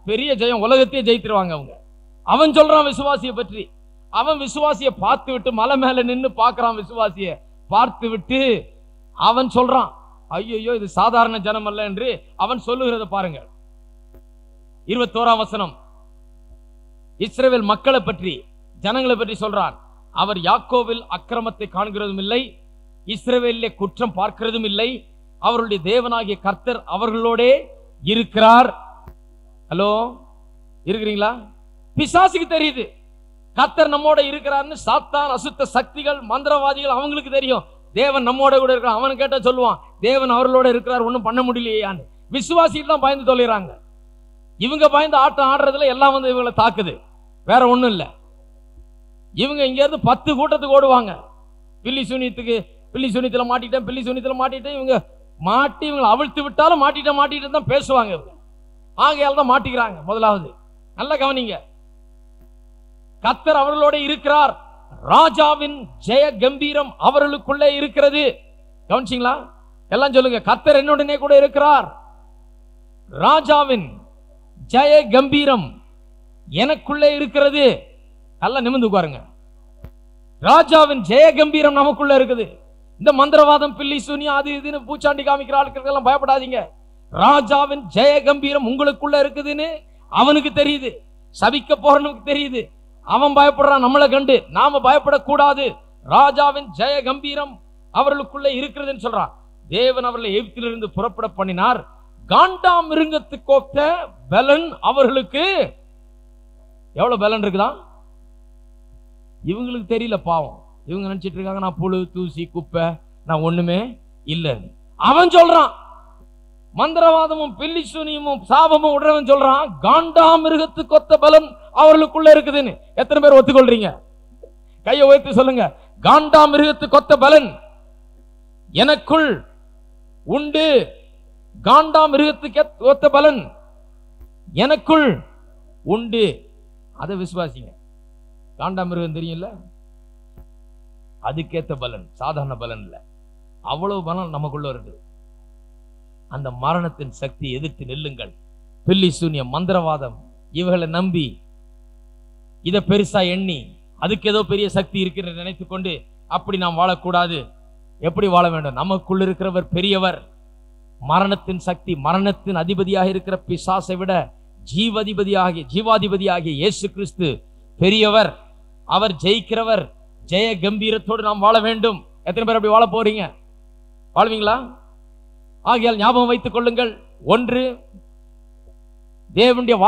பெரிய ஜெயம், உலகத்தையே ஜெயித்துருவாங்க அவங்க. அவன் சொல்றான் விசுவாசியை பற்றி. அவன் விசுவாசியை பார்த்து விட்டு மலை மேல நின்று பார்க்கிறான். விசுவாசியை பார்த்து விட்டு அவன் சொல்றான், ஐயோ இது சாதாரண ஜனம் அல்ல என்று அவன் சொல்லுகிறத பாருங்க. 21ஆம் வசனம், இஸ்ரவேல் மக்களை பற்றி, ஜனங்களை பற்றி சொல்றான். அவர் யாக்கோவில் அக்கிரமத்தை காண்கிறதும் இல்லை, இஸ்ரவேலிலே குற்றம் பார்க்கிறதும் இல்லை. அவருடைய தேவனாகிய கர்த்தர் அவர்களோட இருக்கிறார். ஹலோ, இருக்கிறீங்களா? பிசாசுக்கு தெரியுது கர்த்தர் நம்மோட இருக்கிறார்னு. சாத்தான், அசுத்த சக்திகள், மந்திரவாதிகள் அவங்களுக்கு தெரியும் தேவன் நம்மோட கூட இருக்கிறான். அவன் கேட்டா சொல்லுவான், தேவன் அவர்களோட இருக்கிறார், ஒன்றும் பண்ண முடியலையான்னு. விசுவாசிகள் தான் பயந்து தொலைறாங்க. இவங்க பயந்து ஆட்டம் ஆடுறதுல எல்லாம் வந்து இவங்களை தாக்குது, வேற ஒண்ணும் இல்ல. இவங்க இங்க இருந்து 10 கூட்டத்துக்கு ஓடுவாங்க. பில்லி சூனியத்துல மாட்டிட்டேன் இவங்க மாட்டி இவங்களை அவிழ்த்து விட்டாலும் மாட்டிட்டு தான் பேசுவாங்க. இவங்க ஆகையால் தான் மாட்டிக்கிறாங்க. முதலாவது நல்ல கவனிங்க, கர்த்தர் அவர்களோட இருக்கிறார். ராஜாவின் ஜெய கம்பீரம் அவர்களுக்குள்ளே இருக்கிறது. கவனிச்சீங்களா? எல்லாம் சொல்லுங்க, கர்த்தர் என்னுடனே கூட இருக்கிறார். ராஜாவின் ஜெய கம்பீரம் எனக்குள்ளே இருக்கிறது. நல்லா நிமிர்ந்து உட்காருங்க. ராஜாவின் ஜெய கம்பீரம் நமக்குள்ள இருக்குது. இந்த மந்திரவாதம், பில்லி சூனியம், அது இதுன்னு பூச்சாண்டி காமிக்கிற ஆட்களுக்கெல்லாம் பயப்படாதீங்க. ராஜாவின் ஜெய கம்பீரம் உங்களுக்குள்ள இருக்குதுன்னு அவனுக்கு தெரியுது, சபிக்க போறனுக்கு தெரியுது. அவன் பயப்படுறான் நம்மளை கண்டு, நாம பயப்படக்கூடாது. ராஜாவின் ஜெய கம்பீரம் அவர்களுக்குள்ள இருக்கிறதுன்னு சொல்றான். தேவன் அவர்களை எகிப்திலிருந்து புறப்பட பண்ணினார். காண்டாம் மிருகத்துக்கு ஒத்த பலன் அவர்களுக்கு. எவ்வளவு பலன் இருக்குதான் இவங்களுக்கு தெரியல. பாவம், இவங்க நினைச்சிட்டு இருக்காங்க நான் புழு, தூசி, குப்பை, நான் ஒண்ணுமே இல்லைன்னு. அவன் சொல்றான், மந்திரவாதமும் பில்லி சூனியமும் சாபமும் உடனவன் சொல்றான், காண்டாம் மிருகத்துக்கு ஒத்த பலன் அவர்களுக்குள்ள இருக்குதுன்னு. எத்தனை பேர் ஒத்துக்கொள்றீங்க? கையை உயர்த்தி சொல்லுங்க. காண்டாம் மிருகத்துக்கு ஒத்த பலன் எனக்குள் உண்டு. காண்டாம் மிருகத்துக்கு ஒத்த பலன் எனக்குள் உண்டு. அதை விசுவாசிங்க. காண்டாம் மிருகம் தெரியும்ல, அதுக்கேத்த பலன், சாதாரண பலன் இல்ல, அவ்வளவு பலன் நமக்குள்ள இருக்கு. அந்த மரணத்தின் சக்தி எதிர்த்து நில்லுங்கள். பில்லி சூனியம், மந்திரவாதம் இவர்களை நம்பி இதை பெருசா எண்ணி அதுக்கு ஏதோ பெரிய சக்தி இருக்கிற நினைத்துக் கொண்டு அப்படி நாம் வாழக்கூடாது. எப்படி வாழ வேண்டும்? நமக்குள் இருக்கிறவர் பெரியவர். மரணத்தின் சக்தி, மரணத்தின் அதிபதியாக இருக்கிற பிசாசை விட ஜீவாதிபதியாகிய இயேசு கிறிஸ்து பெரியவர். அவர் ஜெயிக்கிறவர். ஜெய கம்பீரத்தோடு நாம் வாழ வேண்டும். எத்தனை பேர் அப்படி வாழ போறீங்க? வாழ்வீங்களா? ஆகையால் ஞாபகம் வைத்துக் கொள்ளுங்கள். ஒன்று, தேவனுடைய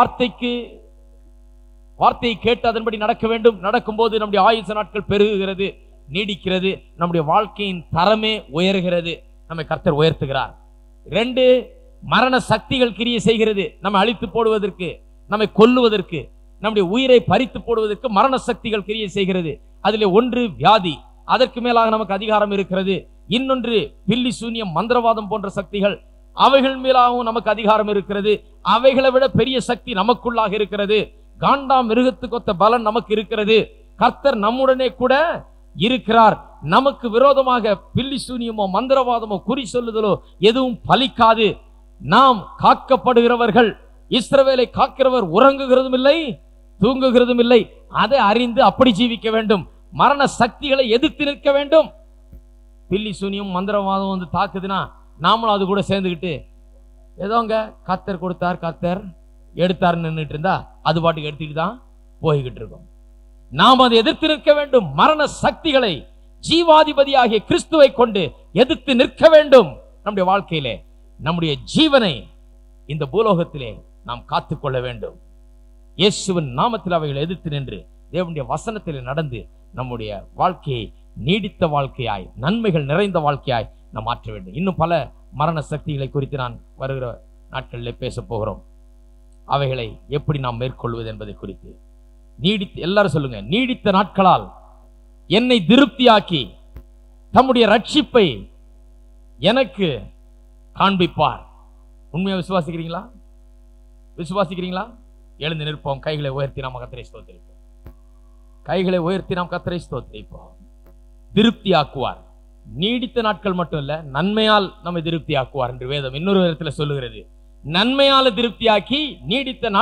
வார்த்தையை கேட்டு அதன்படி நடக்க வேண்டும். நடக்கும்போது நம்முடைய ஆயுச நாட்கள் பெருகுகிறது, நீடிக்கிறது. நம்முடைய வாழ்க்கையின் தரமே உயர்கிறது. நம்மை கர்த்தர் உயர்த்துகிறார். 2, மரண சக்திகள் கிரியை செய்கிறது. நம்மை அழித்து போடுவதற்கு, நம்மை கொல்லுவதற்கு, நம்முடைய உயிரை பறித்து போடுவதற்கு மரண சக்திகள் கிரியை செய்கிறது. அதிலே ஒன்று வியாதி, அதற்கு மேலாக நமக்கு அதிகாரம் இருக்கிறது. இன்னொன்று பில்லி சூனியம், மந்திரவாதம் போன்ற சக்திகள், அவைகள் மேலாகவும் நமக்கு அதிகாரம் இருக்கிறது. அவைகளை விட பெரிய சக்தி நமக்குள்ளாக இருக்கிறது. காண்டாம் மிருகத்துக்கு ஒத்த பலன் நமக்கு இருக்கிறது. கர்த்தர் நம்முடனே கூட இருக்கிறார். நமக்கு விரோதமாக பில்லி சூனியமோ மந்திரவாதமோ குறி சொல்லுதலோ எதுவும் பலிக்காது. நாம் காக்கப்படுகிறவர்கள். இஸ்ரவேலை காக்கிறவர் உறங்குகிறதும் இல்லை, தூங்குகிறதும் இல்லை. அதை அறிந்து அப்படி ஜீவிக்க வேண்டும். மரண சக்திகளை எதிர்த்து நிற்க வேண்டும். பில்லி சூனியம் மந்திரவாதம் வந்து தாக்குதுன்னா நாமளும் அது கூட சேர்ந்துக்கிட்டு ஏதோங்க கர்த்தர் கொடுத்தார், கர்த்தர் எடுத்தார் நின்றுட்டு இருந்தா அது பாட்டுக்கு எடுத்துட்டு தான் போய்கிட்டு இருக்கோம். நாம் அதை எதிர்த்து நிற்க வேண்டும். மரண சக்திகளை ஜீவாதிபதியாகிய கிறிஸ்துவை கொண்டு எதிர்த்து நிற்க வேண்டும். நம்முடைய வாழ்க்கையிலே நம்முடைய ஜீவனை இந்த பூலோகத்திலே நாம் காத்துக்கொள்ள வேண்டும். இயேசுவின் நாமத்தில் அவைகளை எதிர்த்து நின்று தேவனுடைய வசனத்தில் நடந்து நம்முடைய வாழ்க்கையை நீடித்த வாழ்க்கையாய், நன்மைகள் நிறைந்த வாழ்க்கையாய் நாம் மாற்ற வேண்டும். இன்னும் பல மரண சக்திகளை குறித்து நான் வருகிற நாட்களில் பேச போகிறோம். அவைகளை எப்படி நாம் மேற்கொள்வது என்பதை குறித்து எல்லாரும் சொல்லுங்க. நீடித்த நாட்களால் என்னை திருப்தியாக்கி தம்முடைய ரட்சிப்பை எனக்கு காண்பிப்பார். உண்மையா விசுவாசிக்கிறீங்களா? விசுவாசிக்கிறீங்களா? எழுந்து நிற்போம். கைகளை உயர்த்தி நாம் கர்த்தரை ஸ்தோத்திரிப்போம். கைகளை உயர்த்தி நாம் கர்த்தரை ஸ்தோத்திரிப்போம். திருப்தியாக்குவார். நீடித்த நாட்கள் மட்டும் இல்ல, நன்மையால் நம்மை திருப்தியாக்குவார் என்று வேதம் இன்னொரு விதத்தில் சொல்லுகிறது. நன்மையால திருப்தியாக்கி நீடித்த